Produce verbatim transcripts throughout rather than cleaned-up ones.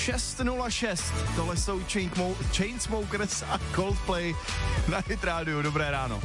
šest nula šest. Tohle jsou Chainsmokers a Coldplay na Hit Radio. Dobré ráno.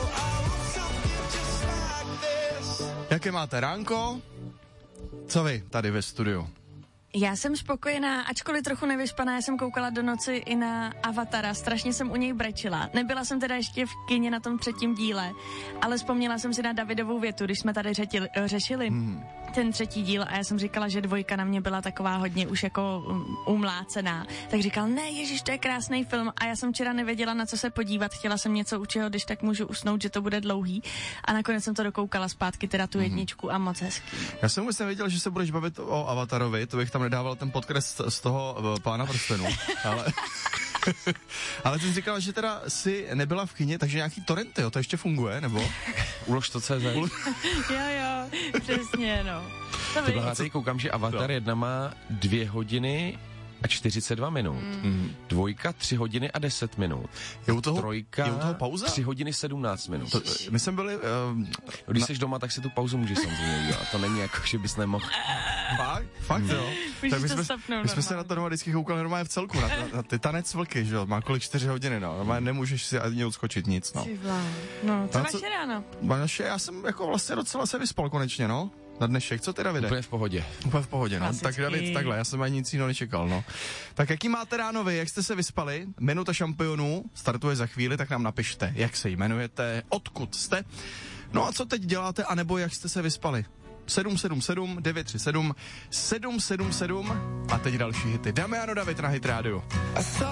Jaké máte ránko? Co vy tady ve studiu? Já jsem spokojená, ačkoliv trochu nevyspaná, já jsem koukala do noci i na Avatara, strašně jsem u něj brečila. Nebyla jsem teda ještě v kině na tom třetím díle, ale vzpomněla jsem si na Davidovou větu, když jsme tady řetili, řešili hmm. ten třetí díl a já jsem říkala, že dvojka na mě byla taková hodně už jako umlácená. Tak říkal, ne, ježiš, to je krásný film a já jsem včera nevěděla, na co se podívat, chtěla jsem něco, u čeho, když tak můžu usnout, že to bude dlouhý a nakonec jsem to dokoukala zpátky, teda tu jedničku hmm. a moc hezký. Já jsem vůbec nevěděl, že se budeš bavit o Avatarovi, to bych tam nedával ten podcast z toho uh, Pána prstenů, ale... ale ty jsi říkala, že teda si nebyla v kyně, takže nějaký torrenty, jo, to ještě funguje, nebo? Ulož to cé zet. jo, jo, přesně, no. To Tyhle, já tady koukám, že Avatar jedna má dvě hodiny a čtyřicet dva minut. Mm. Dvojka tři hodiny a deset minut. Je u toho, Trojka je u toho pauza? tři hodiny sedmnáct minut. To, my jsme byli... Uh, Když na... jsi doma, tak si tu pauzu můžeš samozřejmě udělat. To není jako, že bys nemohl. Fakt? Fakt, jo. Tak my jsme, stopnout, my jsme se na to doma vždycky koukali normálně v celku. Na, na, na ty tanec vlky, že jo. Má kolik čtyři hodiny, no. Normálně nemůžeš si ani odskočit nic, no. No, co naše ráno? Naše, já jsem jako vlastně docela se vyspal konečně, no. Na dnešek, co ty, Davide? Úplně v pohodě. Úplně v pohodě, no. Klasický. Tak David, takhle, já jsem ani nic jiného nečekal, no. Tak jaký máte ráno vy, jak jste se vyspali? Minuta šampionů startuje za chvíli, tak nám napište, jak se jmenujete, odkud jste. No a co teď děláte, anebo jak jste se vyspali? sedm sedm sedm devět tři sedm sedm sedm sedm a teď další hity. Dáme ano, David na Hit Radio.